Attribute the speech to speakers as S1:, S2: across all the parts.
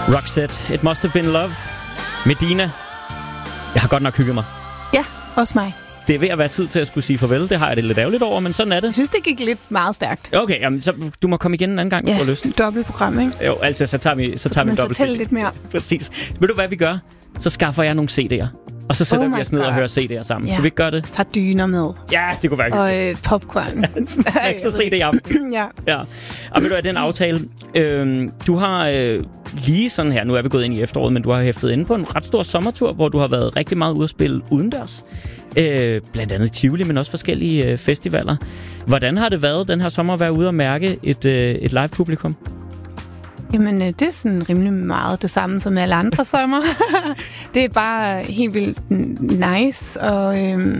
S1: Roxette, It Must Have Been Love. Medina. Jeg har godt nok hygget mig.
S2: Ja, også mig.
S1: Det er ved at være tid til at skulle sige farvel. Det har jeg det lidt ærgerligt over, men sådan er det.
S2: Jeg synes, det gik lidt meget stærkt.
S1: Okay, jamen, så du må komme igen en anden gang, hvis du har lyst.
S2: Ja, dobbeltprogram, ikke?
S1: Jo, altså, så tager vi en dobbelt
S2: fortælle lidt mere.
S1: Præcis. Ved du, hvad vi gør? Så skaffer jeg nogle CD'er. Og så sætter vi os ned og hører CD'er sammen.
S2: Ja.
S1: Kan vi ikke gøre det?
S2: Tag dyner med.
S1: Ja, det kunne være
S2: og popcorn.
S1: Snacks og CD i aften. Ja. Og ved du, at den aftale... du har lige sådan her... Nu er vi gået ind i efteråret, men du har hæftet inde på en ret stor sommertur, hvor du har været rigtig meget ude at spille udendørs. Blandt andet Tivoli, men også forskellige festivaler. Hvordan har det været den her sommer at være ude og mærke et live-publikum?
S2: Jamen, det er sådan rimelig meget det samme som alle andre sommer. Det er bare helt vildt nice, og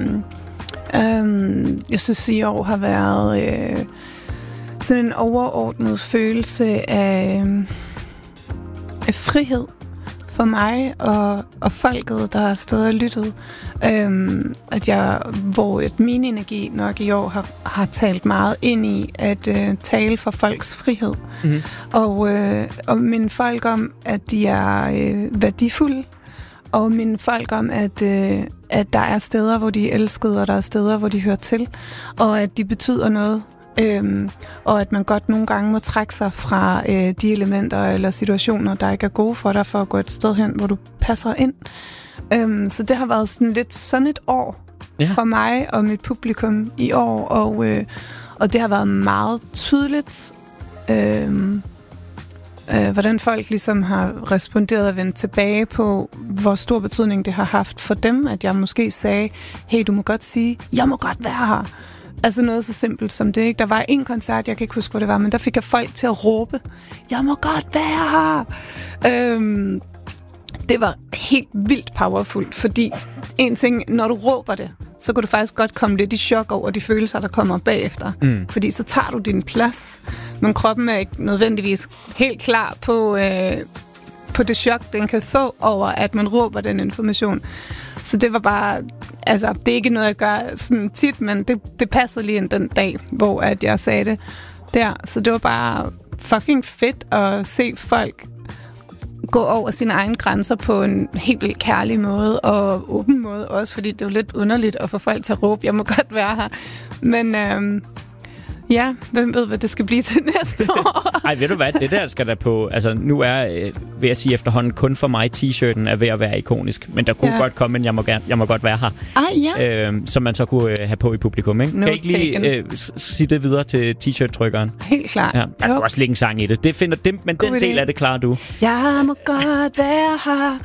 S2: jeg synes, i år har været sådan en overordnet følelse af frihed for mig og folket, der har stået og lyttet. Hvor min energi nok i år har talt meget ind i at tale for folks frihed. Mm-hmm. Og minde folk om, at de er værdifulde, og minde folk om, at der er steder, hvor de er elskede, og der er steder, hvor de hører til, og at de betyder noget. Og at man godt nogle gange må trække sig fra de elementer eller situationer, der ikke er gode for dig, for at gå et sted hen, hvor du passer ind. Så det har været sådan lidt sådan et år for mig og mit publikum i år, og det har været meget tydeligt, hvordan folk ligesom har responderet og vendt tilbage på, hvor stor betydning det har haft for dem, at jeg måske sagde, hey, du må godt sige, jeg må godt være her. Altså noget så simpelt som det, ikke? Der var en koncert, jeg kan ikke huske, hvor det var, men der fik jeg folk til at råbe, jeg må godt være her! Det var helt vildt powerfult, fordi en ting, når du råber det, så kan du faktisk godt komme lidt i chok over de følelser, der kommer bagefter. Fordi så tager du din plads, men kroppen er ikke nødvendigvis helt klar på det chok, den kan få over, at man råber den information. Så det var bare, altså det er ikke noget, jeg gør sådan tit, men det passede lige ind den dag, hvor at jeg sagde det der. Så det var bare fucking fedt at se folk gå over sine egne grænser på en helt vildt kærlig måde, og åben måde også, fordi det er jo lidt underligt at få folk til at råbe, jeg må godt være her. Men ja, hvem ved, hvad det skal blive til næste år?
S1: Ej, ved du hvad, det der skal der på, altså nu er, vil jeg sige efterhånden, kun for mig t-shirten er ved at være ikonisk, men der kunne godt komme en, jeg må godt være her, som man så kunne have på i publikum, ikke? Kan ikke lige sige det videre til t-shirt-trykkeren?
S2: Helt klart.
S1: Ja, der kan også ligge en sang i det. Det finder dem, men god den del af det klarer du.
S2: Jeg må godt være her.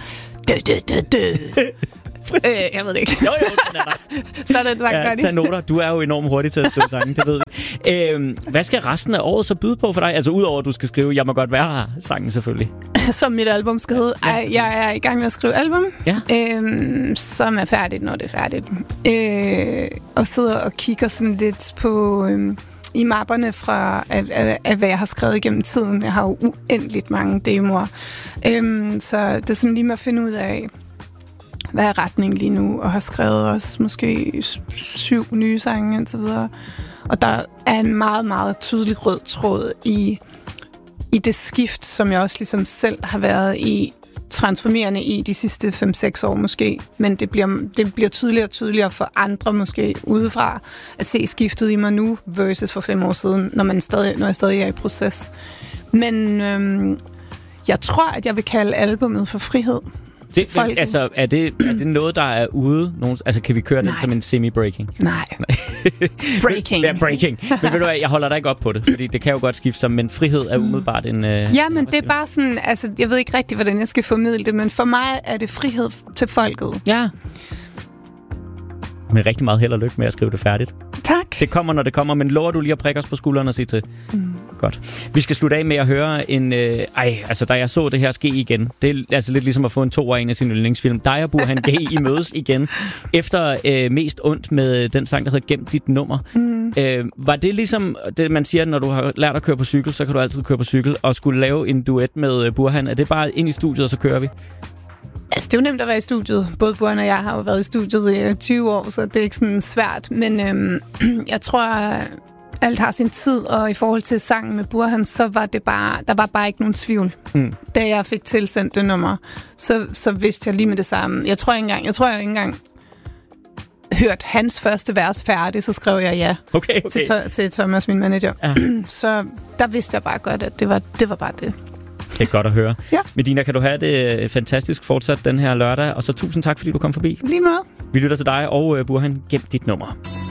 S2: Jeg ved det ikke.
S1: Jo, den er der.
S2: Så er det sagt,
S1: tag noter. Du er jo enormt hurtig til at skrive sange, det ved vi. Hvad skal resten af året så byde på for dig? Altså udover at du skal skrive, jeg må godt være her, sangen selvfølgelig.
S2: Som mit album skal hedde. Jeg er i gang med at skrive album, som er færdigt, når det er færdigt. Og sidder og kigger sådan lidt på i mapperne fra af hvad jeg har skrevet igennem tiden. Jeg har jo uendeligt mange demoer. Så det er sådan lige med at finde ud af, hvad er retningen lige nu, og har skrevet også måske 7 nye sange indtil videre. Og der er en meget, meget tydelig rød tråd i det skift, som jeg også ligesom selv har været i, transformerende i de sidste 5-6 år måske. Men det bliver tydeligere og tydeligere for andre måske udefra at se skiftet i mig nu versus for 5 år siden, når jeg stadig er i proces. Men jeg tror, at jeg vil kalde albumet for frihed.
S1: Altså, er det noget, der er ude? Altså, kan vi køre den som en semi-breaking?
S2: Nej. Breaking.
S1: Ja, breaking. Men ved du hvad, jeg holder dig ikke op på det, fordi det kan jo godt skifte sig, men frihed er umiddelbart en...
S2: Ja, men det er bare sådan, altså, jeg ved ikke rigtig, hvordan jeg skal formidle det, men for mig er det frihed til folket.
S1: Ja. Med rigtig meget held og lykke med at skrive det færdigt.
S2: Tak.
S1: Det kommer, når det kommer, men lover du lige at prikke os på skulderen og sige til? Godt. Vi skal slutte af med at høre en... altså, da jeg så det her ske igen, det er altså lidt ligesom at få en 2'er af en af sin yndlingsfilm. Dig og Burhan G. I mødes igen, efter Mest ondt med den sang, der hedder Gem dit nummer. Var det ligesom det, man siger, når du har lært at køre på cykel, så kan du altid køre på cykel, og skulle lave en duet med Burhan? Er det bare ind i studiet, og så kører vi?
S2: Altså, det er jo nemt at være i studiet. Både Burhan og jeg har jo været i studiet i 20 år, så det er ikke sådan svært. Men jeg tror, alt har sin tid, og i forhold til sangen med Burhan, så var det bare, der var bare ikke nogen tvivl. Da jeg fik tilsendt det nummer, så vidste jeg lige med det samme. Jeg tror ikke engang hørt hans første vers færdig, så skrev jeg ja til Thomas, min manager. Ja. Så der vidste jeg bare godt, at det var bare det.
S1: Det er godt at høre.
S2: Ja.
S1: Medina, kan du have det fantastisk fortsat den her lørdag, og så tusind tak, fordi du kom forbi.
S2: Lige meget.
S1: Vi lytter til dig, og Burhan, gem dit nummer.